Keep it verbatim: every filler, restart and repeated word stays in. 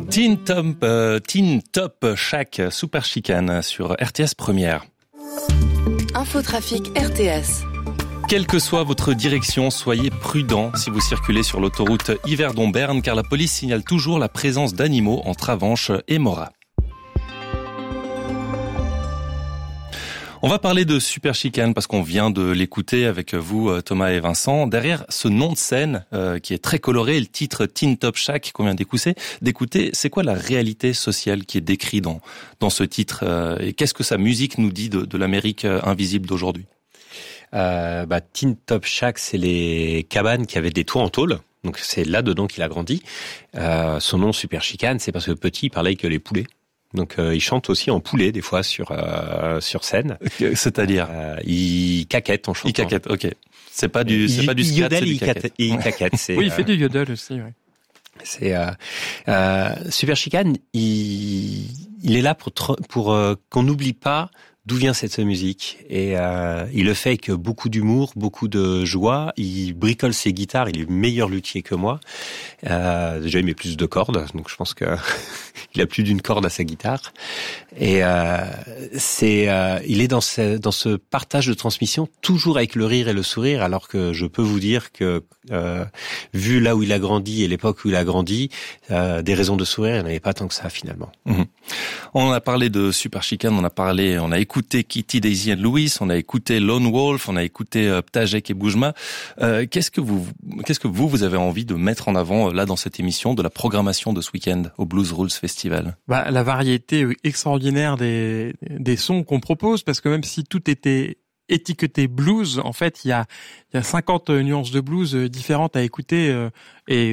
Teen Top, euh, Teen Top Shack, Super Chicane sur R T S Première. Infotrafic R T S. Quelle que soit votre direction, soyez prudent si vous circulez sur l'autoroute Yverdon-Berne, car la police signale toujours la présence d'animaux entre Avenches et Morat. On va parler de Super Chicane parce qu'on vient de l'écouter avec vous, Thomas et Vincent. Derrière ce nom de scène euh, qui est très coloré, le titre Teen Top Shack qu'on vient d'écouter, d'écouter, c'est quoi la réalité sociale qui est décrite dans dans ce titre euh, et qu'est-ce que sa musique nous dit de, de l'Amérique invisible d'aujourd'hui? Euh, bah, Teen Top Shack, c'est les cabanes qui avaient des toits en tôle. Donc c'est là-dedans qu'il a grandi. Euh, son nom Super Chicane, c'est parce que petit, il parlait que les poulets. Donc euh, il chante aussi en poulet des fois sur euh, sur scène. C'est-à-dire euh, il caquette en chantant. Il caquette, ok. C'est pas du c'est il, pas du scat, yodel, c'est du il caquette. Il caquette. C'est, oui, il euh, fait du yodel aussi. Ouais. C'est euh, euh, Super Chicane. Il il est là pour pour euh, qu'on n'oublie pas d'où vient cette musique et euh, il le fait avec beaucoup d'humour, beaucoup de joie. Il bricole ses guitares, il est meilleur luthier que moi. Euh, déjà il met plus de cordes, donc je pense que il a plus d'une corde à sa guitare. Et euh, c'est, euh, il est dans ce dans ce partage de transmission toujours avec le rire et le sourire, alors que je peux vous dire que euh, vu là où il a grandi et l'époque où il a grandi, euh, des raisons de sourire, il n'y en avait pas tant que ça finalement. Mmh. On a parlé de Super Chicane, on a parlé, on a écouté Kitty, Daisy and Louis, on a écouté Lone Wolf, on a écouté euh, Ptajek et Boujma. Euh, qu'est-ce que vous, qu'est-ce que vous, vous avez envie de mettre en avant euh, là dans cette émission de la programmation de ce week-end au Blues Rules Festival? Bah, la variété extraordinaire des des sons qu'on propose, parce que même si tout était étiqueté blues, en fait, il y a il y a cinquante nuances de blues différentes à écouter euh, et